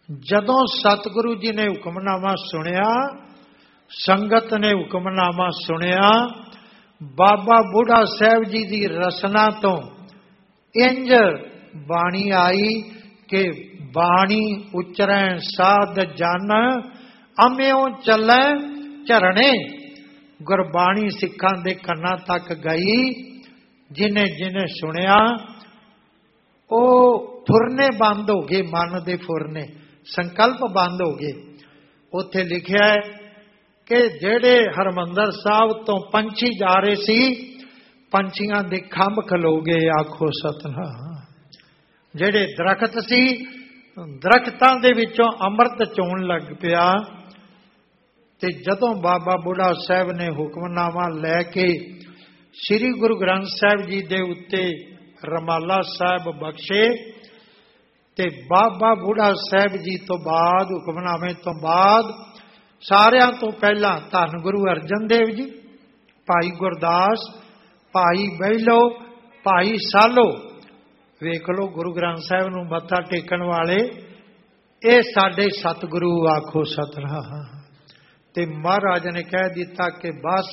जदों सतगुरु जी ने हुक्मनामा सुनिया, संगत ने हुक्मनामा सुनिया, बाबा बूढ़ा साहब जी की रसना तो इंज बाणी आई कि बाणी उचरै साध जन, अम्यों चलै झरणे। गुरबाणी सिखां दे कन्ना तक गई, जिन्हें जिन्हें सुनिया ओ फुरने बंद हो गए, मन दे फुरने, संकल्प बंद हो गए। उत्थे लिखिया है कि जेड़े हरमंदर साहब तो पंछी जा रहे सी, पंछियां दे खंभ खलो गए, आखो सतनाम। जेड़े दरखत सी, दरख्तां दे विचों अमृत चोण लग पिया। ते जदों बाबा बुढ़ा साहब ने हुक्मनामा लैके श्री गुरु ग्रंथ साहब जी दे उत्ते रमाला साहब बख्शे, ते बाबा बूढ़ा साहब जी तो बाद, हुक्मनामे तो बाद, सारियां तो पहला धन गुरु अर्जन देव जी, भाई गुरदास, भाई बहलो, भाई सालो, वेख लो गुरु ग्रंथ साहब नूं मत्था टेकण वाले, ये साडे सतगुरु, आखो सतनाम। ते महाराज ने कह दिता कि बस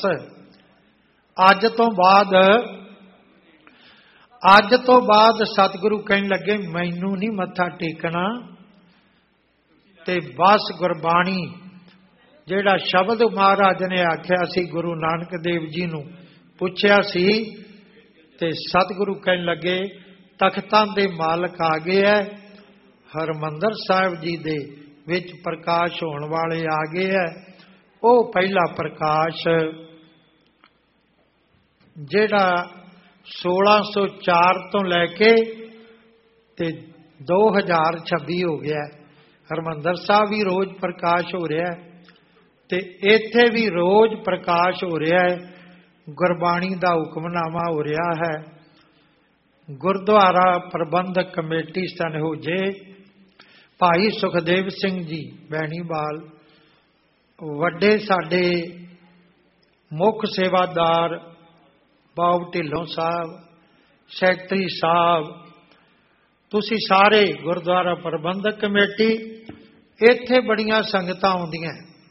अज तो बाद सतगुरु कहन लगे मैनू नहीं मत्था टेकना। ते बस गुरबाणी जेड़ा शब्द महाराज ने आख्या सी, गुरु नानक देव जी नूं पुछया सी, ते सतगुरु कहन लगे तख्तां दे मालक आ गए है, हरमंदर साहिब जी दे विच प्रकाश होने वाले आ गए है। वो पहला प्रकाश जेड़ा 1604 तो लैके ते 2026 हो गया। हरमंदर साहब भी रोज प्रकाश हो रहा है, ते इत्थे भी रोज प्रकाश हो रहा है। गुरबाणी दा हुक्मनामा हो रहा है। गुरुद्वारा प्रबंधक कमेटी सनहोजे भाई सुखदेव सिंह जी बैणीवाल, वड्डे साडे मुख सेवादार बाब ढिल्लों साहब, सैकटरी साहब, तुसी सारे गुरुद्वारा प्रबंधक कमेटी, इत्थे बड़ियां संगतां आउंदियां,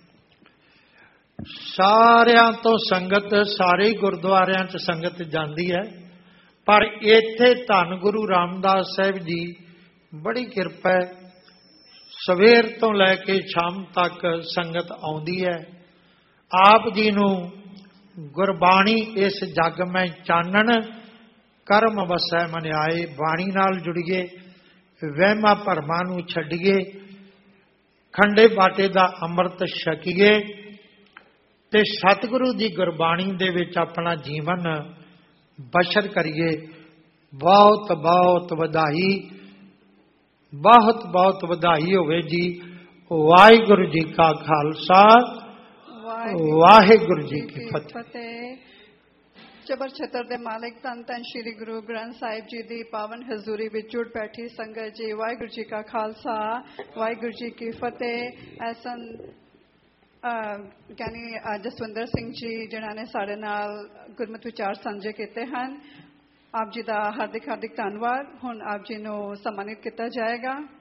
सारियां तो संगत, सारे गुरुद्वारियां च संगत जांदी है, पर इत्थे धन गुरु रामदास साहिब जी बड़ी किरपा है, सवेर तो लैके शाम तक संगत आउंदी है। आप जी नूं गुरबाणी इस जग में चानण, कर्म वसै मन्याए, बाणी नाल जुड़िए, वहमां भरमां नूं छड्डिए, खंडे बाटे दा अमृत छकीए, ते सतगुरु दी गुरबाणी दे विच अपना जीवन बसर करिए। बहुत बहुत वधाई, बहुत बहुत वधाई होवे जी। वाहिगुरु जी का खालसा, वाहिगुरु जी की फतेह। चबर छतर दे मालिक धन धन श्री गुरु ग्रंथ साहिब जी दी पावन हजूरी विच जुड़ बैठी संगत जी, वाहिगुरु जी का खालसा, वाहिगुरु जी की फतेह। ऐसन ज्ञानी जसविंदर सिंह जी जिन्हां ने साडे नाल गुरमत विचार साझे कीते हन, आप जी का हार्दिक हार्दिक धन्यवाद। हुण आप जी नूं सम्मानित किया जाएगा।